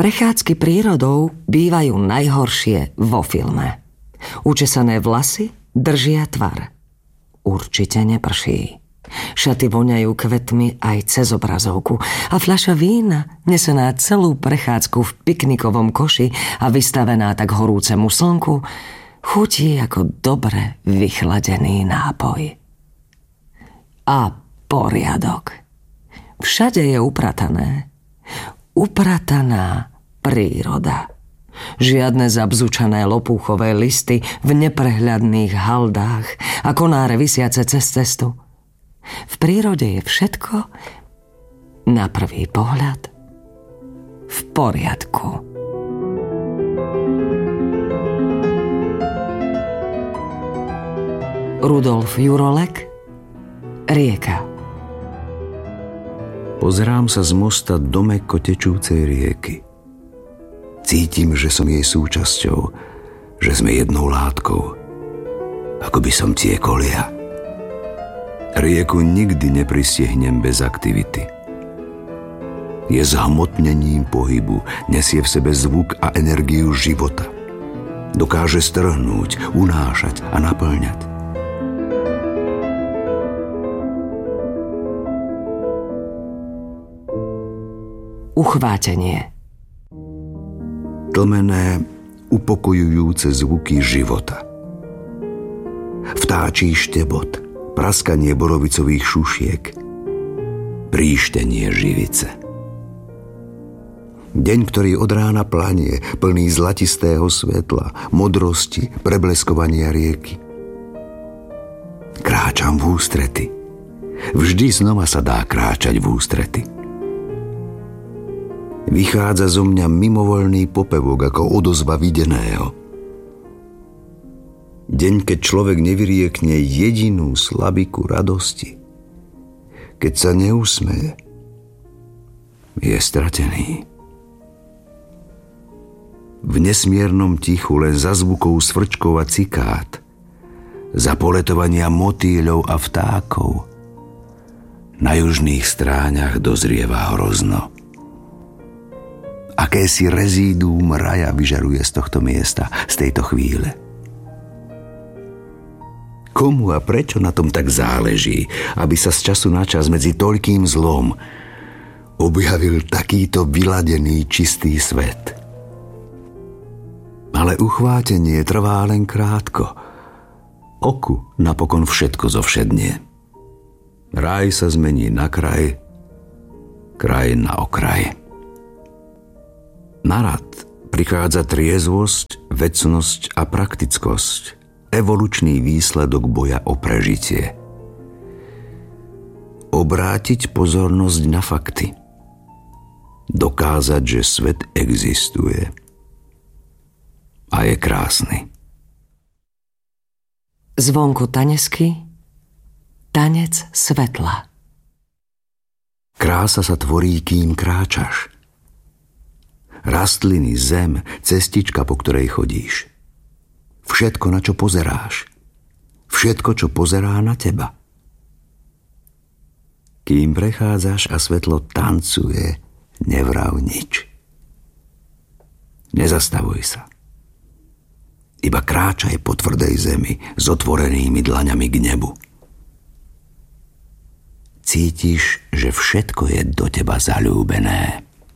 Prechádzky prírodou bývajú najhoršie vo filme. Učesané vlasy držia tvar. Určite neprší. Šaty voňajú kvetmi aj cez obrazovku a fľaša vína, nesená celú prechádzku v piknikovom koši a vystavená tak horúcemu slnku, chutí ako dobre vychladený nápoj. A poriadok. Všade je upratané. Uprataná príroda. Žiadne zabzučané lopúchové listy v neprehľadných haldách a konáre visiace cez cestu. V prírode je všetko na prvý pohľad v poriadku. Rudolf Jurolek, Rieka. Pozerám sa z mosta do mäkko tečúcej rieky. Cítim, že som jej súčasťou, že sme jednou látkou. Ako by som tiekol ja. Rieku nikdy nepristihnem bez aktivity. Je zhmotnením pohybu, nesie v sebe zvuk a energiu života. Dokáže strhnúť, unášať a naplňať. Uchvátenie. Tlmené, upokojujúce zvuky života. Vtáčí štebot, praskanie borovicových šušiek, príštenie živice. Deň, ktorý od rána planie, plný zlatistého svetla, modrosti, prebleskovania rieky. Kráčam v ústrety. Vždy znova sa dá kráčať v ústrety. Vychádza zo mňa mimovoľný popevok ako odozva videného. Deň, keď človek nevyriekne jedinú slabiku radosti, keď sa neusmeje, je stratený. V nesmiernom tichu len za zvukov svrčkov a cikád, za poletovania motýľov a vtákov, na južných stráňach dozrieva hrozno. Akési rezíduum raja vyžaruje z tohto miesta, z tejto chvíle. Komu a prečo na tom tak záleží, aby sa z času na čas medzi toľkým zlom objavil takýto vyladený čistý svet? Ale uchvátenie trvá len krátko. Oku napokon všetko zovšednie. Raj sa zmení na kraj, kraj na okraj. Na rad prichádza triezvosť, vecnosť a praktickosť, evolučný výsledok boja o prežitie. Obrátiť pozornosť na fakty. Dokázať, že svet existuje a je krásny. Zvonku tanesky, tanec svetla. Krása sa tvorí, kým kráčaš. Rastliny, zem, cestička, po ktorej chodíš. Všetko, na čo pozeráš. Všetko, čo pozerá na teba. Kým prechádzaš a svetlo tancuje, nevrav nič. Nezastavuj sa. Iba kráčaj po tvrdej zemi s otvorenými dlaňami k nebu. Cítiš, že všetko je do teba zaľúbené.